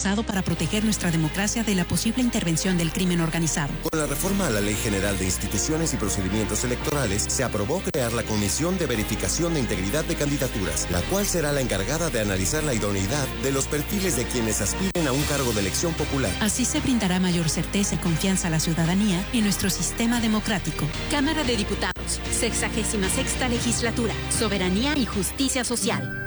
esforzado para proteger nuestra democracia de la posible intervención del crimen organizado. Con la reforma a la Ley General de Instituciones y Procedimientos Electorales, se aprobó crear la Comisión de Verificación de Integridad de Candidaturas, la cual será la encargada de analizar la idoneidad de los perfiles de quienes aspiren a un cargo de elección popular. Así se brindará mayor certeza y confianza a la ciudadanía en nuestro sistema democrático. Cámara de Diputados, 66ª Legislatura, Soberanía y Justicia Social.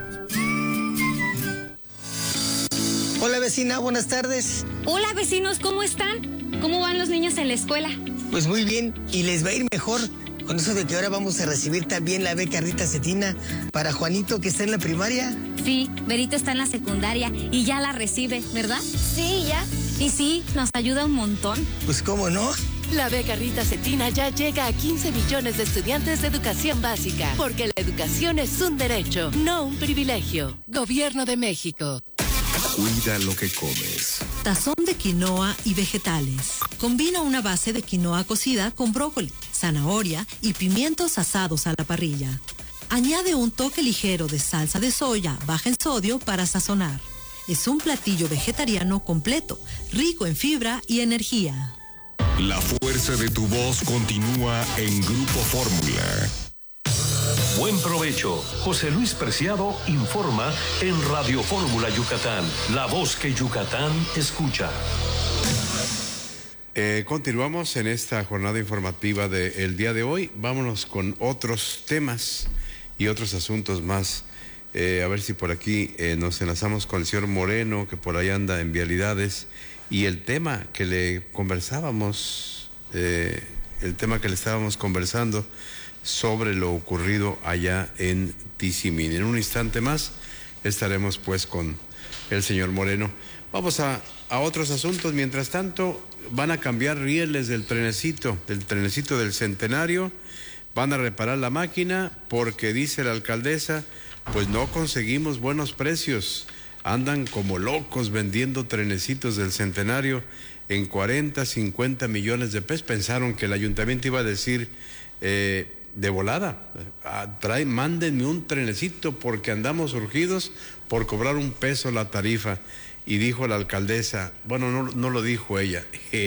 Hola vecina, buenas tardes. Hola vecinos, ¿cómo están? ¿Cómo van los niños en la escuela? Pues muy bien, y les va a ir mejor con eso de que ahora vamos a recibir también la beca Rita Cetina para Juanito, que está en la primaria. Sí, Berito está en la secundaria y ya la recibe, ¿verdad? Sí, ya. Y sí, nos ayuda un montón. Pues cómo no. La beca Rita Cetina ya llega a 15 millones de estudiantes de educación básica, porque la educación es un derecho, no un privilegio. Gobierno de México. Cuida lo que comes. Tazón de quinoa y vegetales. Combina una base de quinoa cocida con brócoli, zanahoria y pimientos asados a la parrilla. Añade un toque ligero de salsa de soya baja en sodio para sazonar. Es un platillo vegetariano completo, rico en fibra y energía. La fuerza de tu voz continúa en Grupo Fórmula. Buen provecho. José Luis Preciado informa en Radio Fórmula Yucatán, la voz que Yucatán escucha. Continuamos en esta jornada informativa del día de hoy. Vámonos con otros temas y otros asuntos más. A ver si por aquí nos enlazamos con el señor Moreno, que por ahí anda en vialidades, y el tema que le conversábamos, conversando sobre lo ocurrido allá en Tizimín. En un instante más estaremos pues con el señor Moreno. Vamos a otros asuntos. Mientras tanto, van a cambiar rieles del trenecito del Centenario. Van a reparar la máquina porque, dice la alcaldesa, pues no conseguimos buenos precios. Andan como locos vendiendo trenecitos del Centenario en 40, 50 millones de pesos. Pensaron que el ayuntamiento iba a decir de volada, mándenme un trenecito porque andamos urgidos por cobrar $1 la tarifa. Y dijo la alcaldesa, bueno, no lo dijo ella,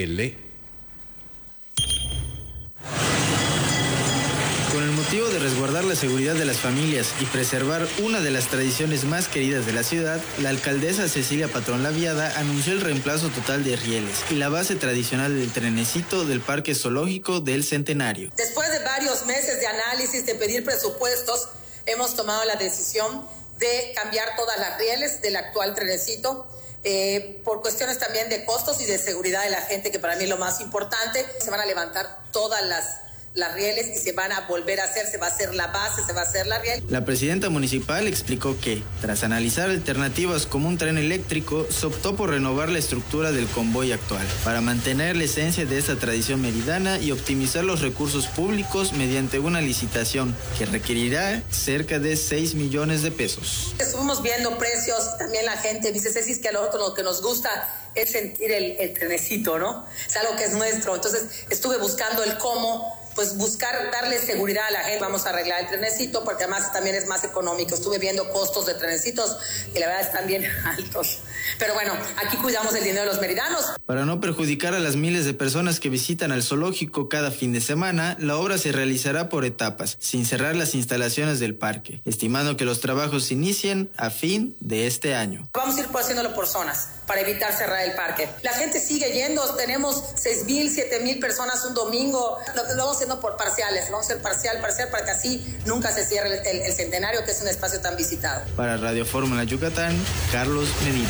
Con el motivo de resguardar la seguridad de las familias y preservar una de las tradiciones más queridas de la ciudad, la alcaldesa Cecilia Patrón Laviada anunció el reemplazo total de rieles y la base tradicional del trenecito del Parque Zoológico del Centenario. Después de varios meses de análisis, de pedir presupuestos, hemos tomado la decisión de cambiar todas las rieles del actual trenecito, por cuestiones también de costos y de seguridad de la gente, que para mí es lo más importante. Se van a levantar todas las rieles y se van a volver a hacer, se va a hacer la base, se va a hacer la riel. La presidenta municipal explicó que, tras analizar alternativas como un tren eléctrico, se optó por renovar la estructura del convoy actual, para mantener la esencia de esta tradición meridana y optimizar los recursos públicos mediante una licitación que requerirá cerca de 6 millones de pesos. Estuvimos viendo precios, también la gente dice, Ceci, que a nosotros lo que nos gusta es sentir el trenecito, ¿no? Es algo que es nuestro. Entonces estuve buscando el cómo, pues buscar darle seguridad a la gente. Vamos a arreglar el trenecito porque además también es más económico. Estuve viendo costos de trenecitos y la verdad están bien altos. Pero bueno, aquí cuidamos el dinero de los meridanos. Para no perjudicar a las miles de personas que visitan al zoológico cada fin de semana, la obra se realizará por etapas, sin cerrar las instalaciones del parque, estimando que los trabajos se inicien a fin de este año. Vamos a ir haciéndolo por zonas para evitar cerrar el parque. La gente sigue yendo, tenemos 6,000, 7,000 personas un domingo. Lo vamos haciendo por parciales, vamos a hacer parcial, para que así nunca se cierre el Centenario, que es un espacio tan visitado. Para Radio Fórmula Yucatán, Carlos Medina.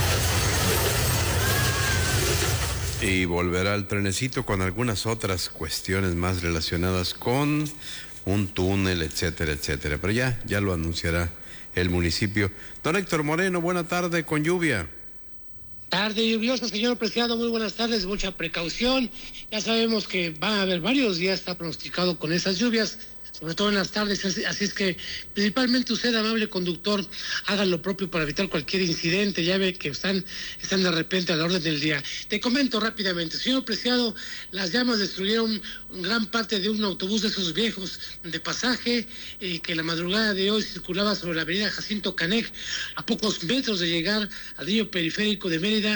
Y volverá el trenecito con algunas otras cuestiones más relacionadas con un túnel, etcétera, etcétera. Pero ya lo anunciará el municipio. Don Héctor Moreno, buena tarde, con lluvia. Tarde lluviosa, señor Preciado, muy buenas tardes, mucha precaución. Ya sabemos que va a haber varios días, está pronosticado con esas lluvias, sobre todo en las tardes, así es que principalmente usted, amable conductor, haga lo propio para evitar cualquier incidente. Ya ve que están de repente a la orden del día. Te comento rápidamente, señor Preciado, las llamas destruyeron gran parte de un autobús de esos viejos de pasaje que la madrugada de hoy circulaba sobre la avenida Jacinto Caneg, a pocos metros de llegar al río periférico de Mérida.